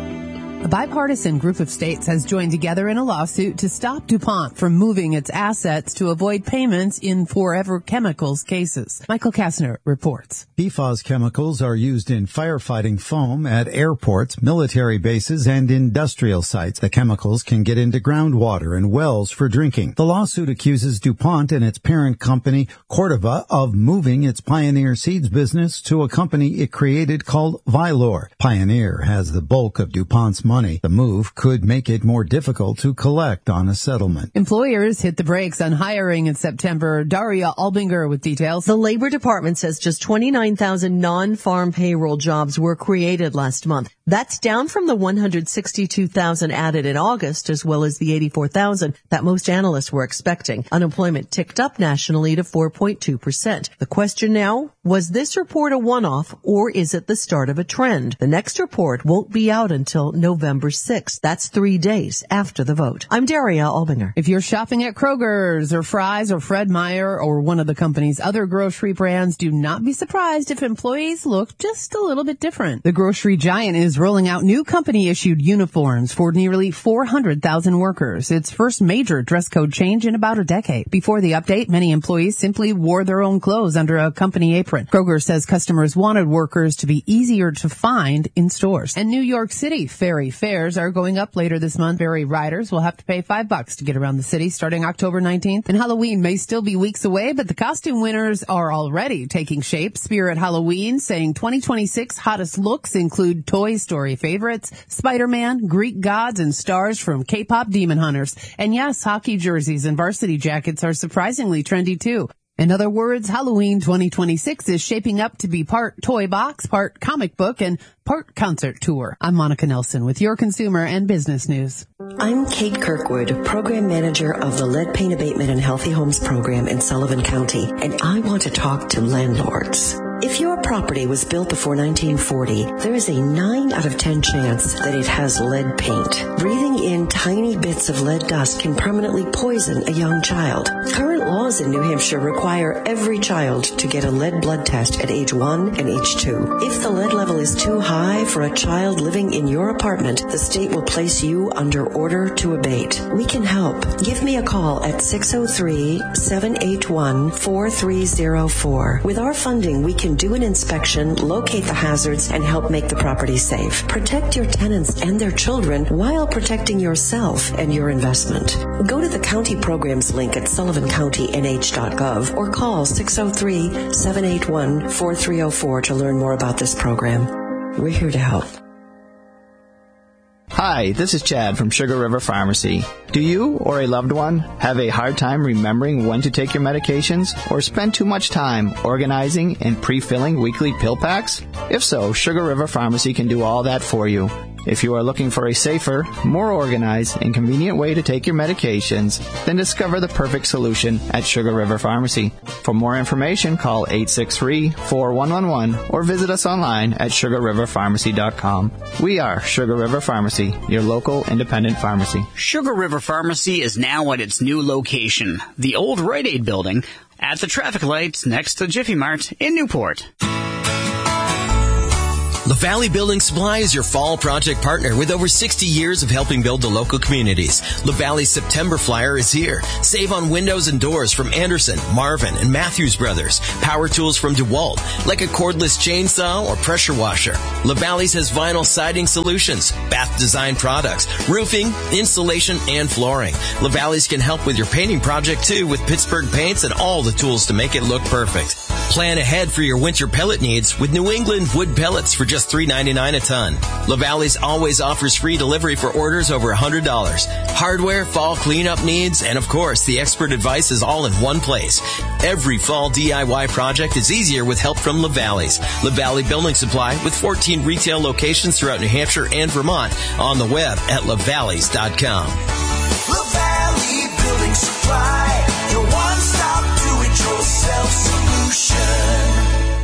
A bipartisan group of states has joined together in a lawsuit to stop DuPont from moving its assets to avoid payments in Forever Chemicals cases. Michael Kastner reports. P FAS chemicals are used in firefighting foam at airports, military bases, and industrial sites. The chemicals can get into groundwater and wells for drinking. The lawsuit accuses DuPont and its parent company, Corteva, of moving its Pioneer Seeds business to a company it created called Vylor. Pioneer has the bulk of DuPont's money. Money. The move could make it more difficult to collect on a settlement. Employers hit the brakes on hiring in September. Daria Albinger with details. The Labor Department says just twenty-nine thousand non-farm payroll jobs were created last month. That's down from the one hundred sixty-two thousand added in August, as well as the eighty-four thousand that most analysts were expecting. Unemployment ticked up nationally to four point two percent. The question now, was this report a one-off or is it the start of a trend? The next report won't be out until November sixth. That's three days after the vote. I'm Daria Albinger. If you're shopping at Kroger's or Fry's or Fred Meyer or one of the company's other grocery brands, do not be surprised if employees look just a little bit different. The grocery giant is rolling out new company-issued uniforms for nearly four hundred thousand workers. Its first major dress code change in about a decade. Before the update, many employees simply wore their own clothes under a company apron. Kroger says customers wanted workers to be easier to find in stores. And New York City ferry fares are going up later this month. Ferry riders will have to pay five bucks to get around the city starting October nineteenth. And Halloween may still be weeks away, but the costume winners are already taking shape. Spirit Halloween saying twenty twenty-six hottest looks include Toy Story favorites, Spider-Man, Greek gods, and stars from K-pop Demon Hunters. And yes, hockey jerseys and varsity jackets are surprisingly trendy too. In other words, Halloween twenty twenty-six is shaping up to be part toy box, part comic book, and part concert tour. I'm Monica Nelson with your consumer and business news. I'm Kate Kirkwood, Program Manager of the Lead Paint Abatement and Healthy Homes Program in Sullivan County, and I want to talk to landlords. If your property was built before nineteen forty, there is a nine out of ten chance that it has lead paint. Breathing in tiny bits of lead dust can permanently poison a young child. Current laws in New Hampshire require every child to get a lead blood test at age one and age two. If the lead level is too high for a child living in your apartment, the state will place you under order to abate. We can help. Give me a call at six oh three, seven eight one, four three oh four. With our funding, we can do an inspection, locate the hazards, and help make the property safe. Protect your tenants and their children while protecting yourself and your investment. Go to the county programs link at sullivan county n h dot gov or call six oh three, seven eight one, four three oh four to learn more about this program. We're here to help. Hi, this is Chad from Sugar River Pharmacy. Do you or a loved one have a hard time remembering when to take your medications or spend too much time organizing and pre-filling weekly pill packs? If so, Sugar River Pharmacy can do all that for you. If you are looking for a safer, more organized, and convenient way to take your medications, then discover the perfect solution at Sugar River Pharmacy. For more information, call eight six three, four one one one or visit us online at sugar river pharmacy dot com. We are Sugar River Pharmacy, your local independent pharmacy. Sugar River Pharmacy is now at its new location, the old Rite Aid building, at the traffic lights next to Jiffy Mart in Newport. LaValley Building Supply is your fall project partner with over sixty years of helping build the local communities. LaValley's September Flyer is here. Save on windows and doors from Anderson, Marvin, and Matthews Brothers. Power tools from DeWalt, like a cordless chainsaw or pressure washer. LaValley's has vinyl siding solutions, bath design products, roofing, insulation, and flooring. LaValley's can help with your painting project too with Pittsburgh paints and all the tools to make it look perfect. Plan ahead for your winter pellet needs with New England wood pellets for just three ninety-nine a ton. LaValley's always offers free delivery for orders over one hundred dollars. Hardware, fall cleanup needs, and of course, the expert advice is all in one place. Every fall D I Y project is easier with help from LaValley's. LaValley Building Supply with fourteen retail locations throughout New Hampshire and Vermont. On the web at lavalleys dot com. LaValley Building Supply, your one-stop do-it-yourself solution.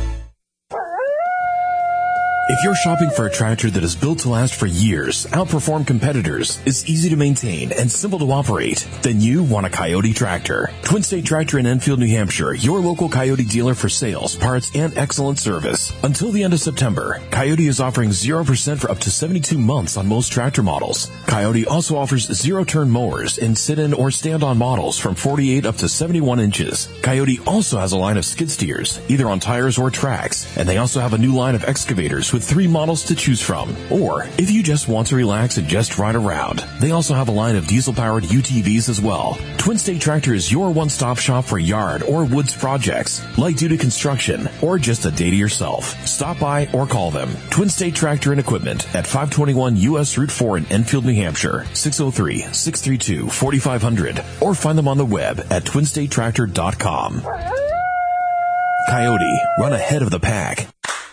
If you're shopping for a tractor that is built to last for years, outperform competitors, is easy to maintain, and simple to operate, then you want a Coyote tractor. Twin State Tractor in Enfield, New Hampshire, your local Coyote dealer for sales, parts, and excellent service. Until the end of September, Coyote is offering zero percent for up to seventy-two months on most tractor models. Coyote also offers zero-turn mowers in sit-in or stand-on models from forty-eight up to seventy-one inches. Coyote also has a line of skid steers, either on tires or tracks, and they also have a new line of excavators with three models to choose from. Or, if you just want to relax and just ride around, they also have a line of diesel-powered U T Vs as well. Twin State Tractor is your one-stop shop for yard or woods projects, light-duty construction, or just a day to yourself. Stop by or call them. Twin State Tractor and Equipment at five twenty-one U S Route four in Enfield, New Hampshire, six oh three, six three two, four five zero zero, or find them on the web at twin state tractor dot com. Coyote, run ahead of the pack.